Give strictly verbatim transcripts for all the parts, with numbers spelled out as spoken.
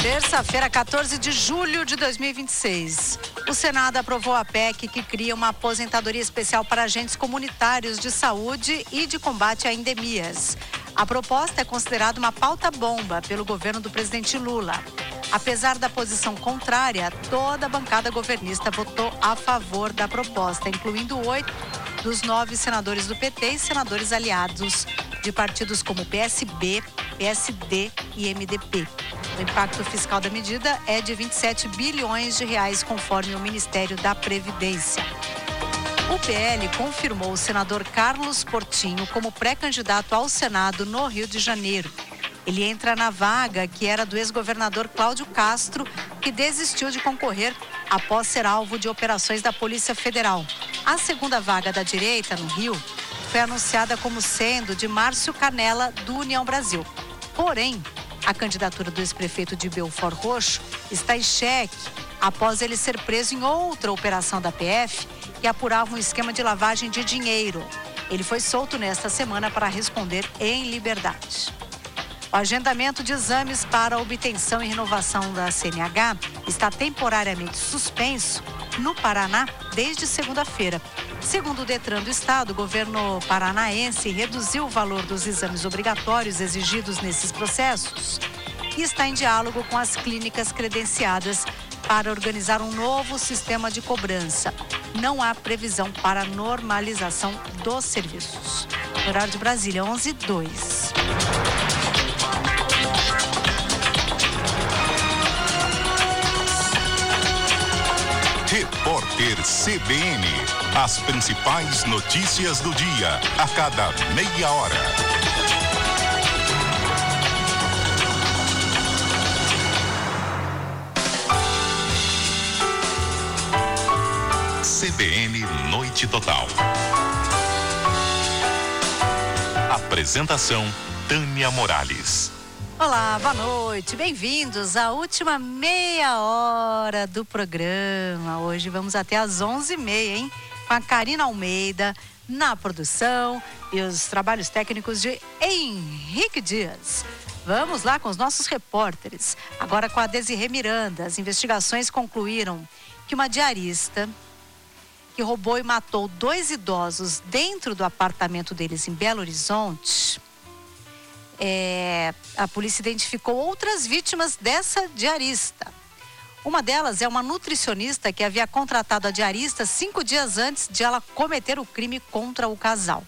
Terça-feira, quatorze de julho de dois mil e vinte e seis. O Senado aprovou a P E C que cria uma aposentadoria especial para agentes comunitários de saúde e de combate a endemias. A proposta é considerada uma pauta-bomba pelo governo do presidente Lula. Apesar da posição contrária, toda a bancada governista votou a favor da proposta, incluindo oito dos nove senadores do P T e senadores aliados de partidos como P S B, P S D e M D B. O impacto fiscal da medida é de vinte e sete bilhões de reais, conforme o Ministério da Previdência. O P L confirmou o senador Carlos Portinho como pré-candidato ao Senado no Rio de Janeiro. Ele entra na vaga que era do ex-governador Cláudio Castro, que desistiu de concorrer após ser alvo de operações da Polícia Federal. A segunda vaga da direita, no Rio, foi anunciada como sendo de Márcio Canella, do União Brasil. Porém, a candidatura do ex-prefeito de Belford Roxo está em xeque após ele ser preso em outra operação da P F que apurava um esquema de lavagem de dinheiro. Ele foi solto nesta semana para responder em liberdade. O agendamento de exames para obtenção e renovação da C N H está temporariamente suspenso no Paraná desde segunda-feira. Segundo o Detran do Estado, o governo paranaense reduziu o valor dos exames obrigatórios exigidos nesses processos e está em diálogo com as clínicas credenciadas para organizar um novo sistema de cobrança. Não há previsão para normalização dos serviços. Horário de Brasília, onze e dois. Repórter C B N. As principais notícias do dia, a cada meia hora. C B N Noite Total. Apresentação, Tânia Morales. Olá, boa noite, bem-vindos à última meia hora do programa. Hoje vamos até às onze e meia, hein? Com a Karina Almeida na produção e os trabalhos técnicos de Henrique Dias. Vamos lá com os nossos repórteres. Agora com a Desirê Miranda. As investigações concluíram que uma diarista que roubou e matou dois idosos dentro do apartamento deles em Belo Horizonte... É, a polícia identificou outras vítimas dessa diarista. Uma delas é uma nutricionista que havia contratado a diarista cinco dias antes de ela cometer o crime contra o casal.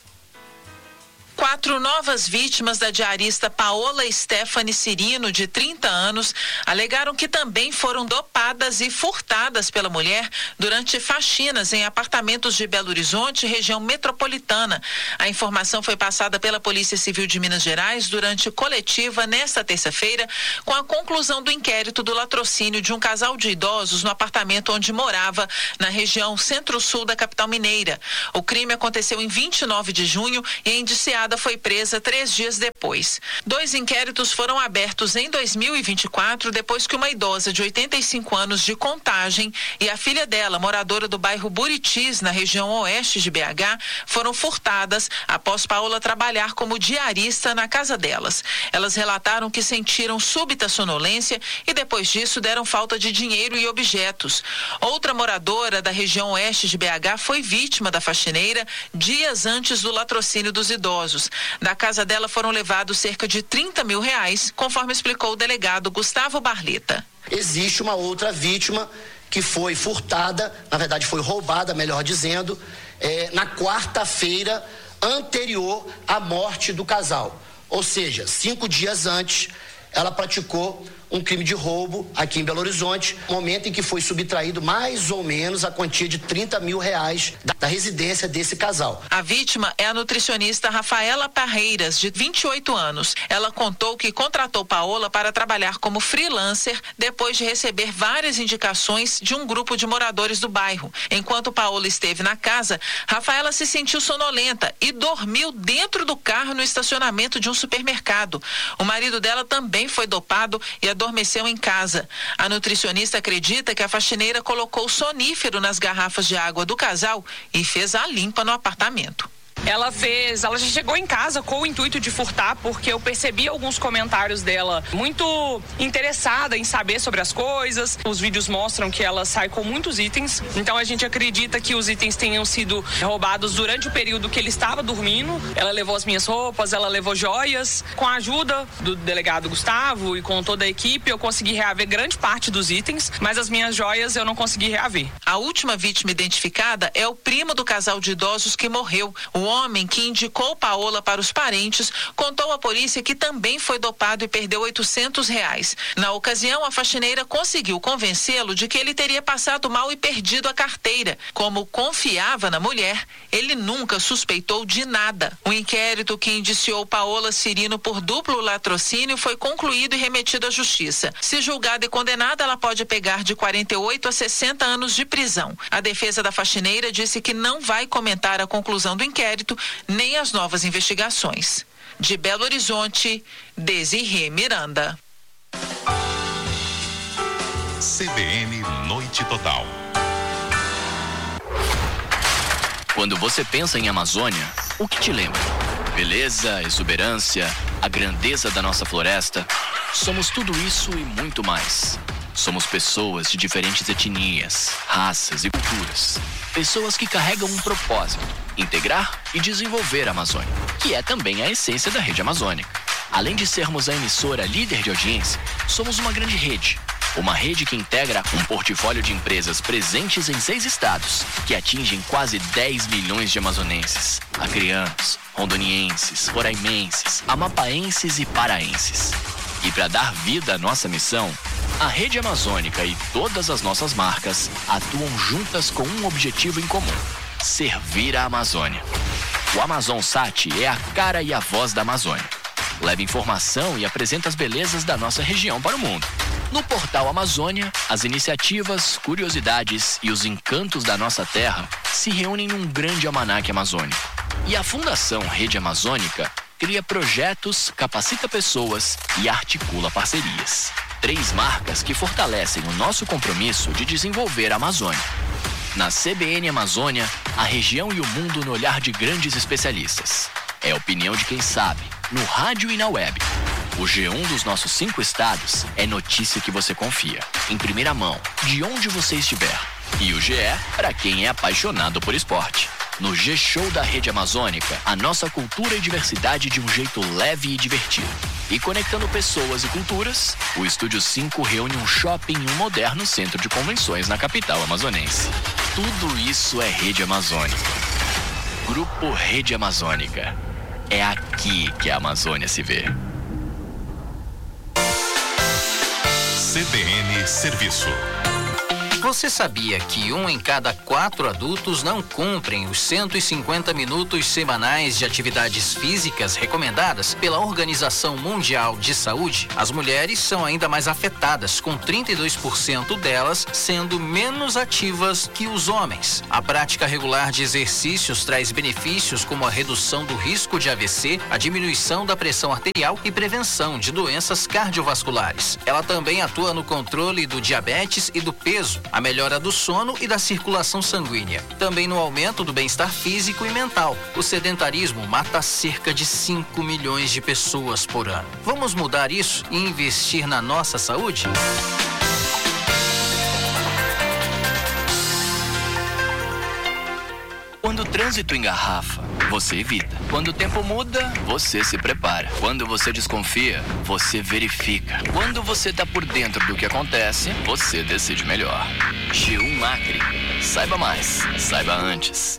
Quatro novas vítimas da diarista Paola Stephanie Cirino, de trinta anos, alegaram que também foram dopadas e furtadas pela mulher durante faxinas em apartamentos de Belo Horizonte, região metropolitana. A informação foi passada pela Polícia Civil de Minas Gerais durante coletiva nesta terça-feira, com a conclusão do inquérito do latrocínio de um casal de idosos no apartamento onde morava, na região centro-sul da capital mineira. O crime aconteceu em vinte e nove de junho e a indiciada foi presa três dias depois. Dois inquéritos foram abertos em dois mil e vinte e quatro, depois que uma idosa de oitenta e cinco anos de Contagem e a filha dela, moradora do bairro Buritis, na região oeste de B H, foram furtadas após Paola trabalhar como diarista na casa delas. Elas relataram que sentiram súbita sonolência e depois disso deram falta de dinheiro e objetos. Outra moradora da região oeste de B H foi vítima da faxineira dias antes do latrocínio dos idosos. Da casa dela foram levados cerca de trinta mil reais, conforme explicou o delegado Gustavo Barleta. Existe uma outra vítima que foi furtada, na verdade foi roubada, melhor dizendo, é, na quarta-feira anterior à morte do casal. Ou seja, cinco dias antes, ela praticou um crime de roubo aqui em Belo Horizonte, momento em que foi subtraído mais ou menos a quantia de trinta mil reais da, da residência desse casal. A vítima é a nutricionista Rafaela Parreiras, de vinte e oito anos. Ela contou que contratou Paola para trabalhar como freelancer depois de receber várias indicações de um grupo de moradores do bairro. Enquanto Paola esteve na casa, Rafaela se sentiu sonolenta e dormiu dentro do carro no estacionamento de um supermercado. O marido dela também foi dopado e a adormeceu em casa. A nutricionista acredita que a faxineira colocou sonífero nas garrafas de água do casal e fez a limpa no apartamento. Ela fez, ela já chegou em casa com o intuito de furtar, porque eu percebi alguns comentários dela muito interessada em saber sobre as coisas. Os vídeos mostram que ela sai com muitos itens, então a gente acredita que os itens tenham sido roubados durante o período que ele estava dormindo. Ela levou as minhas roupas, ela levou joias. Com a ajuda do delegado Gustavo e com toda a equipe, eu consegui reaver grande parte dos itens, mas as minhas joias eu não consegui reaver. A última vítima identificada é o primo do casal de idosos que morreu. O homem que indicou Paola para os parentes contou à polícia que também foi dopado e perdeu oitocentos reais. Na ocasião, a faxineira conseguiu convencê-lo de que ele teria passado mal e perdido a carteira. Como confiava na mulher, ele nunca suspeitou de nada. O inquérito que indiciou Paola Cirino por duplo latrocínio foi concluído e remetido à justiça. Se julgada e condenada, ela pode pegar de quarenta e oito a sessenta anos de prisão. A defesa da faxineira disse que não vai comentar a conclusão do inquérito nem as novas investigações. De Belo Horizonte, Desirê Miranda. C B N Noite Total. Quando você pensa em Amazônia, o que te lembra? Beleza, exuberância, a grandeza da nossa floresta. Somos tudo isso e muito mais. Somos pessoas de diferentes etnias, raças e culturas. Pessoas que carregam um propósito: integrar e desenvolver a Amazônia, que é também a essência da Rede Amazônica. Além de sermos a emissora líder de audiência, somos uma grande rede. Uma rede que integra um portfólio de empresas presentes em seis estados, que atingem quase dez milhões de amazonenses, acreanos, rondonienses, roraimenses, amapaenses e paraenses. E para dar vida à nossa missão, a Rede Amazônica e todas as nossas marcas atuam juntas com um objetivo em comum: servir a Amazônia. O AmazonSat é a cara e a voz da Amazônia. Leva informação e apresenta as belezas da nossa região para o mundo. No portal Amazônia, as iniciativas, curiosidades e os encantos da nossa terra se reúnem num grande almanaque amazônico. E a Fundação Rede Amazônica cria projetos, capacita pessoas e articula parcerias. Três marcas que fortalecem o nosso compromisso de desenvolver a Amazônia. Na C B N Amazônia, a região e o mundo no olhar de grandes especialistas. É a opinião de quem sabe, no rádio e na web. O G um dos nossos cinco estados é notícia que você confia, em primeira mão, de onde você estiver. E o G E para quem é apaixonado por esporte. No G-Show da Rede Amazônica, a nossa cultura e diversidade de um jeito leve e divertido. E conectando pessoas e culturas, o Estúdio cinco reúne um shopping e um moderno centro de convenções na capital amazonense. Tudo isso é Rede Amazônica. Grupo Rede Amazônica. É aqui que a Amazônia se vê. C B N Serviço. Você sabia que um em cada quatro adultos não cumprem os cento e cinquenta minutos semanais de atividades físicas recomendadas pela Organização Mundial de Saúde? As mulheres são ainda mais afetadas, com trinta e dois por cento delas sendo menos ativas que os homens. A prática regular de exercícios traz benefícios como a redução do risco de A V C, a diminuição da pressão arterial e prevenção de doenças cardiovasculares. Ela também atua no controle do diabetes e do peso, a melhora do sono e da circulação sanguínea. Também no aumento do bem-estar físico e mental. O sedentarismo mata cerca de cinco milhões de pessoas por ano. Vamos mudar isso e investir na nossa saúde? Quando o trânsito engarrafa, você evita. Quando o tempo muda, você se prepara. Quando você desconfia, você verifica. Quando você tá por dentro do que acontece, você decide melhor. G um Acre. Saiba mais. Saiba antes.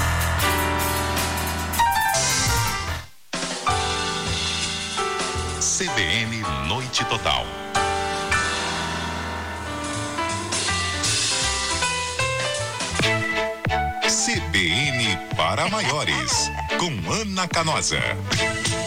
C B N Noite Total. C B N para maiores, com Ana Canosa.